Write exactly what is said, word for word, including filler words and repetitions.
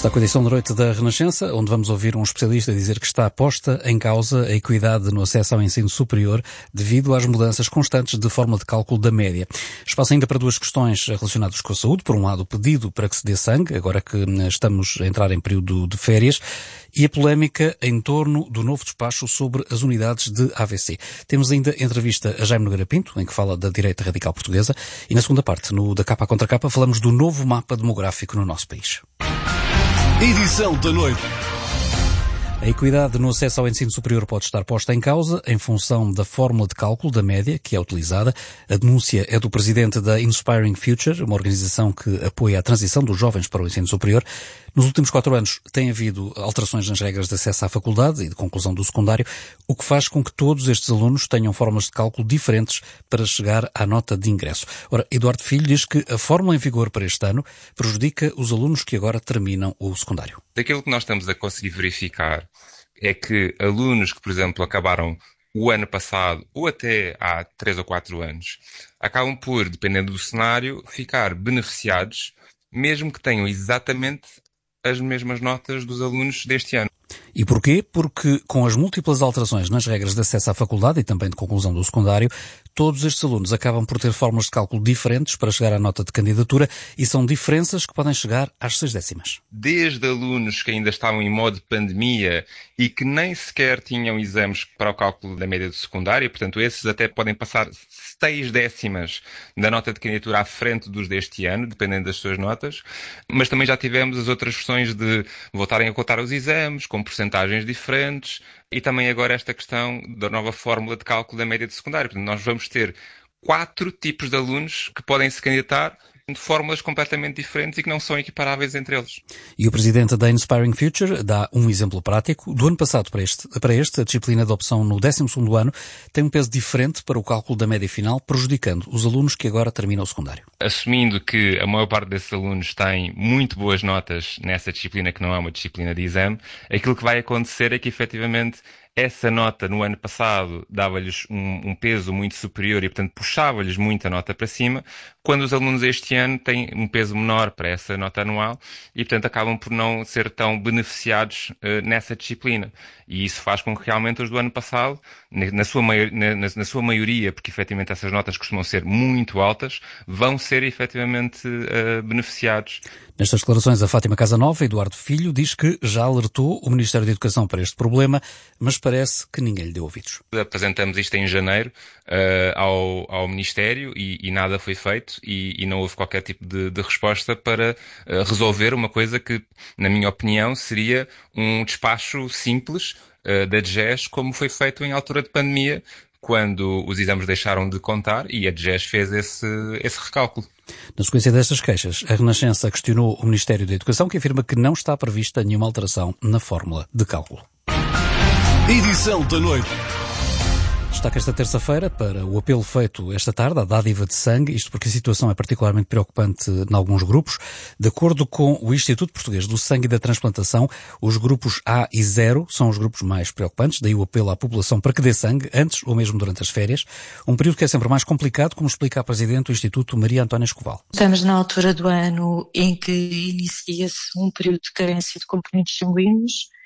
Está com a edição da noite da Renascença, onde vamos ouvir um especialista dizer que está posta em causa a equidade no acesso ao ensino superior devido às mudanças constantes de fórmula de cálculo da média. Espaço ainda para duas questões relacionadas com a saúde. Por um lado, o pedido para que se dê sangue, agora que estamos a entrar em período de férias, e a polémica em torno do novo despacho sobre as unidades de A V C. Temos ainda entrevista a Jaime Nogueira Pinto, em que fala da direita radical portuguesa, e na segunda parte, no Da Capa Contra Capa, falamos do novo mapa demográfico no nosso país. Edição da noite. A equidade no acesso ao ensino superior pode estar posta em causa em função da fórmula de cálculo da média que é utilizada. A denúncia é do presidente da Inspiring Future, uma organização que apoia a transição dos jovens para o ensino superior. Nos últimos quatro anos tem havido alterações nas regras de acesso à faculdade e de conclusão do secundário, o que faz com que todos estes alunos tenham formas de cálculo diferentes para chegar à nota de ingresso. Ora, Eduardo Filho diz que a fórmula em vigor para este ano prejudica os alunos que agora terminam o secundário. Daquilo que nós estamos a conseguir verificar é que alunos que, por exemplo, acabaram o ano passado ou até há três ou quatro anos, acabam por, dependendo do cenário, ficar beneficiados, mesmo que tenham exatamente as mesmas notas dos alunos deste ano. E porquê? Porque com as múltiplas alterações nas regras de acesso à faculdade e também de conclusão do secundário, todos estes alunos acabam por ter formas de cálculo diferentes para chegar à nota de candidatura e são diferenças que podem chegar às seis décimas. Desde alunos que ainda estavam em modo pandemia e que nem sequer tinham exames para o cálculo da média do secundário, portanto esses até podem passar seis décimas da nota de candidatura à frente dos deste ano, dependendo das suas notas, mas também já tivemos as outras versões de voltarem a contar os exames, com porcentagens diferentes, e também agora esta questão da nova fórmula de cálculo da média de secundário. Portanto, nós vamos ter quatro tipos de alunos que podem se candidatar de fórmulas completamente diferentes e que não são equiparáveis entre eles. E o presidente da Inspiring Future dá um exemplo prático. Do ano passado para este, para este, a disciplina de opção no décimo segundo ano tem um peso diferente para o cálculo da média final, prejudicando os alunos que agora terminam o secundário. Assumindo que a maior parte desses alunos tem muito boas notas nessa disciplina, que não é uma disciplina de exame, aquilo que vai acontecer é que, efetivamente, essa nota no ano passado dava-lhes um, um peso muito superior e, portanto, puxava-lhes muito a nota para cima, quando os alunos este ano têm um peso menor para essa nota anual e, portanto, acabam por não ser tão beneficiados uh, nessa disciplina. E isso faz com que realmente os do ano passado, na sua, maior, na, na sua maioria, porque efetivamente essas notas costumam ser muito altas, vão ser efetivamente uh, beneficiados. Nestas declarações, a Fátima Casanova, Eduardo Filho, diz que já alertou o Ministério da Educação para este problema, mas parece que ninguém lhe deu ouvidos. Apresentamos isto em janeiro uh, ao, ao Ministério e, e nada foi feito e, e não houve qualquer tipo de, de resposta para uh, resolver uma coisa que, na minha opinião, seria um despacho simples uh, da D G E S, como foi feito em altura de pandemia, quando os exames deixaram de contar e a D G E S fez esse, esse recálculo. Na sequência destas queixas, a Renascença questionou o Ministério da Educação, que afirma que não está prevista nenhuma alteração na fórmula de cálculo. Edição da noite. Destaca esta terça-feira para o apelo feito esta tarde à dádiva de sangue, isto porque a situação é particularmente preocupante em alguns grupos. De acordo com o Instituto Português do Sangue e da Transplantação, os grupos A e zero são os grupos mais preocupantes, daí o apelo à população para que dê sangue, antes ou mesmo durante as férias, um período que é sempre mais complicado, como explica a Presidente do Instituto, Maria Antónia Escoval. Estamos na altura do ano em que inicia-se um período de carência de componentes sanguíneos